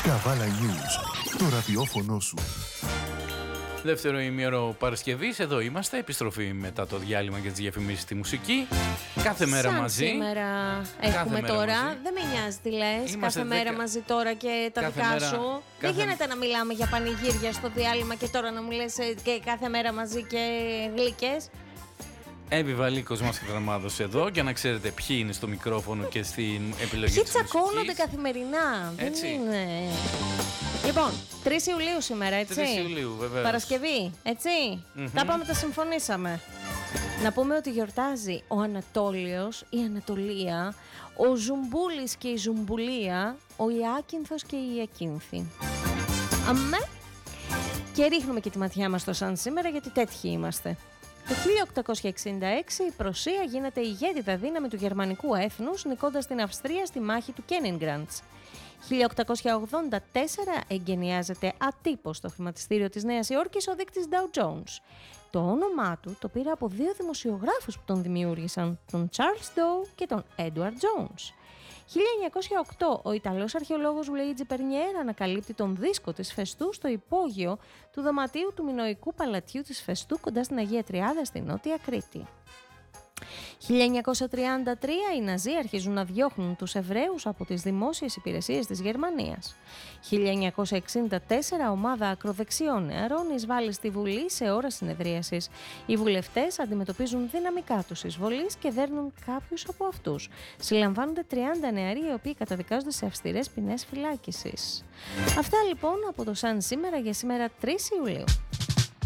Καβάλα News, το ραδιόφωνο σου. Δεύτερο ημίωρο Παρασκευής, εδώ είμαστε. Επιστροφή μετά το διάλειμμα και τις διαφημίσεις στη μουσική. Κάθε μέρα σαν μαζί. Σήμερα έχουμε μέρα τώρα. μαζί. Δεν με νοιάζει τι λες. Είμαστε Κάθε μέρα μαζί τώρα και τα κάθε δικά μέρα, σου. Δεν γίνεται να μιλάμε για πανηγύρια στο διάλειμμα και τώρα να μου λες και κάθε μέρα μαζί και γλυκές. Επιβαλίκος μας Γραμμάδος εδώ για να ξέρετε ποιοι είναι στο μικρόφωνο και στην επιλογή Ποιοι της τσακώνονται μουσικής. καθημερινά. Έτσι. Δεν είναι. Λοιπόν, 3 Ιουλίου σήμερα, έτσι. 3 Ιουλίου, βεβαίως. Παρασκευή, έτσι. Τα πάμε, τα συμφωνήσαμε. Να πούμε ότι γιορτάζει ο Ανατόλιος, η Ανατολία, ο Ζουμπούλης και η Ζουμπουλία, ο Ιάκυνθος και η Ιακύνθη. Αμέ. Και ρίχνουμε και τη ματιά μας στο σαν σήμερα, γιατί τέτοιοι είμαστε. Το 1866 η Πρωσία γίνεται η ηγέτιδα δύναμη του γερμανικού έθνους, νικώντας την Αυστρία στη μάχη του Κένιγκραντς. 1884 εγκαινιάζεται ατύπως στο χρηματιστήριο της Νέας Υόρκης ο δείκτης Dow Jones. Το όνομά του το πήρε από δύο δημοσιογράφους που τον δημιούργησαν, τον Charles Dow και τον Edward Jones. 1908 ο Ιταλός αρχαιολόγος Λουίτζι Περνιέρα ανακαλύπτει τον δίσκο της Φεστού στο υπόγειο του δωματίου του Μινωικού Παλατιού της Φεστού κοντά στην Αγία Τριάδα στη Νότια Κρήτη. 1933 οι Ναζί αρχίζουν να διώχνουν τους Εβραίους από τις δημόσιες υπηρεσίες της Γερμανίας. 1964 ομάδα ακροδεξιών νεαρών εισβάλλει στη Βουλή σε ώρα συνεδρίασης. Οι βουλευτές αντιμετωπίζουν δυναμικά τους εισβολείς και δέρνουν κάποιους από αυτούς. Συλλαμβάνονται 30 νεαροί οι οποίοι καταδικάζονται σε αυστηρές ποινές φυλάκισης. Αυτά λοιπόν από το Σαν σήμερα για σήμερα 3 Ιουλίου.